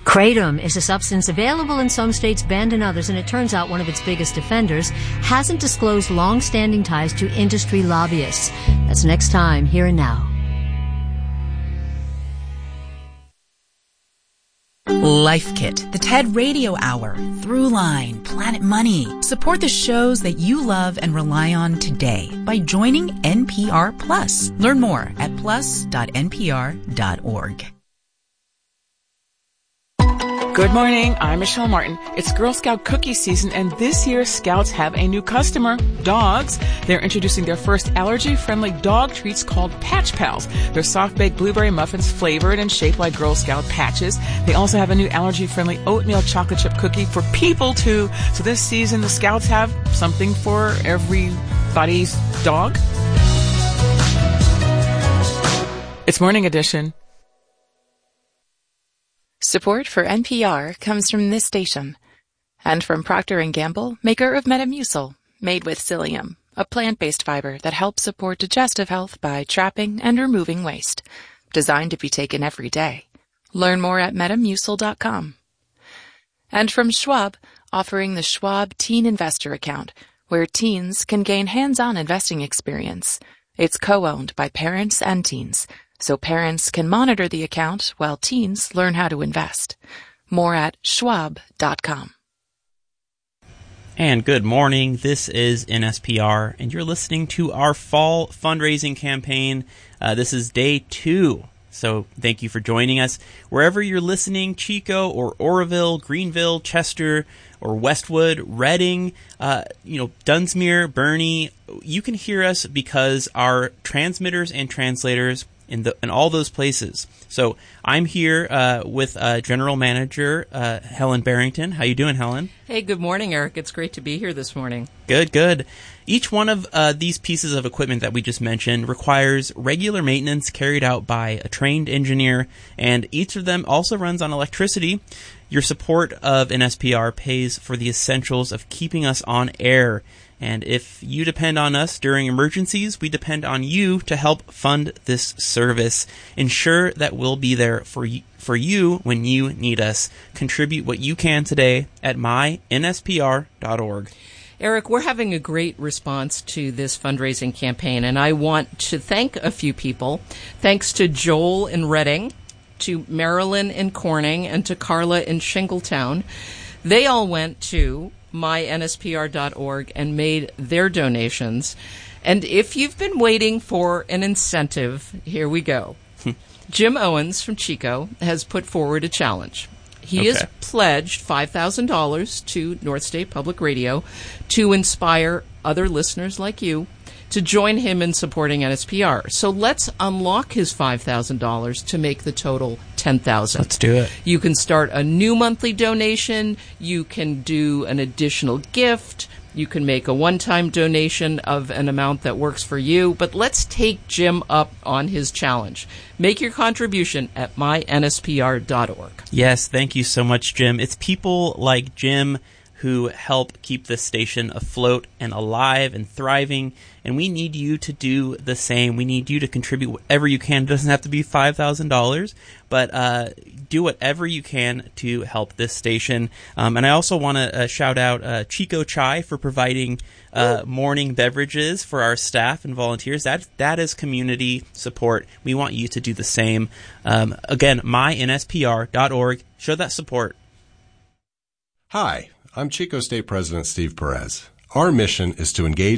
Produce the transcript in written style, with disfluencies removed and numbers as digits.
Kratom is a substance available in some states, banned in others, and it turns out one of its biggest offenders hasn't disclosed long-standing ties to industry lobbyists. That's next time, Here and Now. Life Kit, the TED Radio Hour, Throughline, Planet Money. Support the shows that you love and rely on today by joining NPR Plus. Learn more at plus.npr.org. Good morning, I'm Michelle Martin. It's Girl Scout cookie season, and this year Scouts have a new customer, dogs. They're introducing their first allergy-friendly dog treats called Patch Pals. They're soft-baked blueberry muffins flavored and shaped like Girl Scout patches. They also have a new allergy-friendly oatmeal chocolate chip cookie for people, too. So this season, the Scouts have something for everybody's dog. It's Morning Edition. Support for NPR comes from this station and from Procter & Gamble, maker of Metamucil, made with psyllium, a plant-based fiber that helps support digestive health by trapping and removing waste. Designed to be taken every day. Learn more at Metamucil.com. And from Schwab, offering the Schwab Teen Investor Account, where teens can gain hands-on investing experience. It's co-owned by parents and teens, so parents can monitor the account while teens learn how to invest. More at schwab.com. And good morning. This is NSPR, and you're listening to our fall fundraising campaign. This is day 2. So thank you for joining us. Wherever you're listening, Chico or Oroville, Greenville, Chester, or Westwood, Reading, Dunsmuir, Bernie, you can hear us because our transmitters and translators in all those places. So I'm here with General Manager Helen Barrington. How you doing, Helen? Hey, good morning, Eric. It's great to be here this morning. Good. Each one of these pieces of equipment that we just mentioned requires regular maintenance carried out by a trained engineer, and each of them also runs on electricity. Your support of NSPR pays for the essentials of keeping us on air. And if you depend on us during emergencies, we depend on you to help fund this service. Ensure that we'll be there for you when you need us. Contribute what you can today at mynspr.org. Eric, we're having a great response to this fundraising campaign, and I want to thank a few people. Thanks to Joel in Reading, to Marilyn in Corning, and to Carla in Shingletown. They all went to mynspr.org and made their donations. And if you've been waiting for an incentive, here we go. Jim Owens from Chico has put forward a challenge. He has pledged $5,000 to North State Public Radio to inspire other listeners like you to join him in supporting NSPR. So let's unlock his $5,000 to make the total $10,000. Let's do it. You can start a new monthly donation. You can do an additional gift. You can make a one-time donation of an amount that works for you. But let's take Jim up on his challenge. Make your contribution at mynspr.org. Yes, thank you so much, Jim. It's people like Jim who help keep this station afloat and alive and thriving, and we need you to do the same. We need you to contribute whatever you can. It doesn't have to be $5,000, but do whatever you can to help this station. And I also want to shout out Chico Chai for providing morning beverages for our staff and volunteers. That is community support. We want you to do the same. Again, mynspr.org. Show that support. Hi, I'm Chico State President Steve Perez. Our mission is to engage